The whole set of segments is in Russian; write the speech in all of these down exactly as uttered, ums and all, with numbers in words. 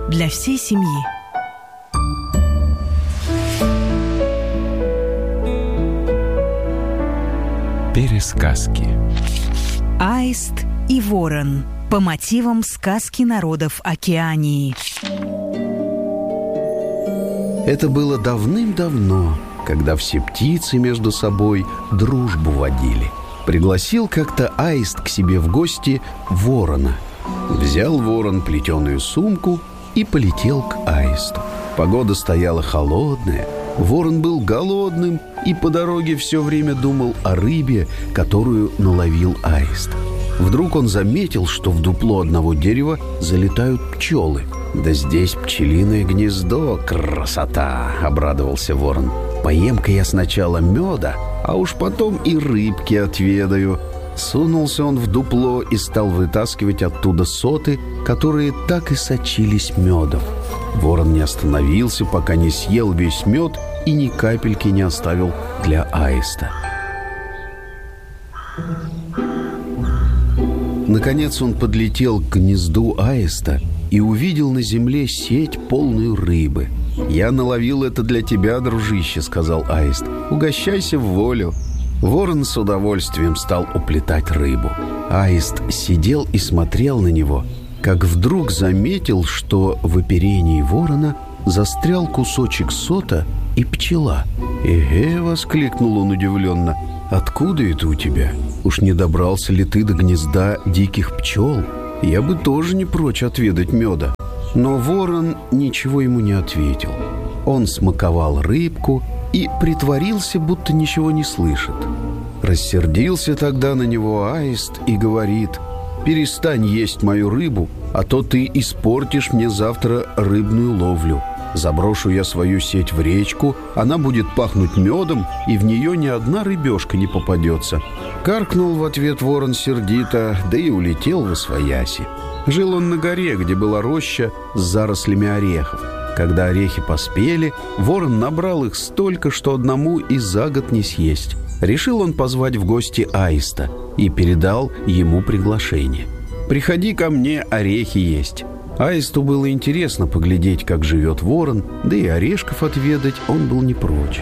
для всей семьи. Пересказки. Аист и ворон по мотивам сказки народов Океании. Это было давным-давно, когда все птицы между собой дружбу водили. Пригласил как-то аист к себе в гости ворона. Взял ворон плетеную сумку и полетел к аисту. Погода стояла холодная, ворон был голодным и по дороге все время думал о рыбе, которую наловил аист. Вдруг он заметил, что в дупло одного дерева залетают пчелы. «Да здесь пчелиное гнездо, красота!» — обрадовался ворон. «Поем-ка я сначала меда, а уж потом и рыбки отведаю». Сунулся он в дупло и стал вытаскивать оттуда соты, которые так и сочились медом. Ворон не остановился, пока не съел весь мед и ни капельки не оставил для аиста. Наконец он подлетел к гнезду аиста и увидел на земле сеть, полную рыбы. «Я наловил это для тебя, дружище», — сказал аист. «Угощайся в волю». Ворон с удовольствием стал уплетать рыбу. Аист сидел и смотрел на него, как вдруг заметил, что в оперении ворона застрял кусочек сота и пчела. «Эге!» — воскликнул он удивленно. «Откуда это у тебя? Уж не добрался ли ты до гнезда диких пчел? Я бы тоже не прочь отведать меда». Но ворон ничего ему не ответил. Он смаковал рыбку и притворился, будто ничего не слышит. Рассердился тогда на него аист и говорит: «Перестань есть мою рыбу, а то ты испортишь мне завтра рыбную ловлю. Заброшу я свою сеть в речку, она будет пахнуть медом, и в нее ни одна рыбешка не попадется». Каркнул в ответ ворон сердито, да и улетел восвояси. Жил он на горе, где была роща с зарослями орехов. Когда орехи поспели, ворон набрал их столько, что одному и за год не съесть. Решил он позвать в гости аиста и передал ему приглашение. «Приходи ко мне орехи есть». Аисту было интересно поглядеть, как живет ворон, да и орешков отведать он был не прочь.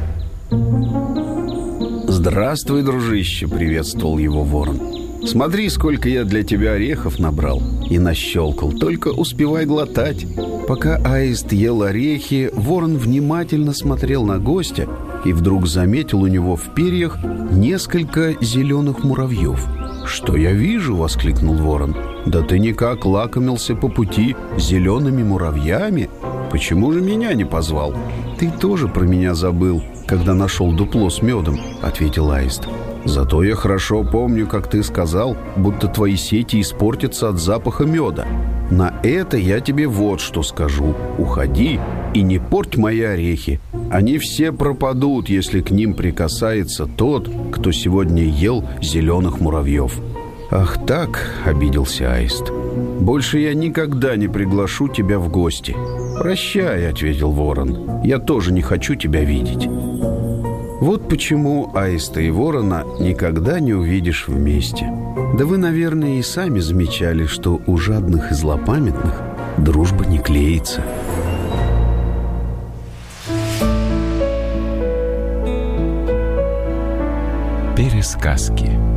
«Здравствуй, дружище», — приветствовал его ворон. «Смотри, сколько я для тебя орехов набрал и нащелкал, только успевай глотать». Пока аист ел орехи, ворон внимательно смотрел на гостя и вдруг заметил у него в перьях несколько зеленых муравьев. «Что я вижу?» — воскликнул ворон. «Да ты никак лакомился по пути зелеными муравьями? Почему же меня не позвал?» «Ты тоже про меня забыл, когда нашел дупло с медом», — ответил аист. «Зато я хорошо помню, как ты сказал, будто твои сети испортятся от запаха меда. На это я тебе вот что скажу. Уходи и не порть мои орехи. Они все пропадут, если к ним прикасается тот, кто сегодня ел зеленых муравьев». «Ах так», — обиделся аист. «Больше я никогда не приглашу тебя в гости». «Прощай», — ответил ворон. «Я тоже не хочу тебя видеть». Вот почему аиста и ворона никогда не увидишь вместе. Да вы, наверное, и сами замечали, что у жадных и злопамятных дружба не клеится. Пересказки.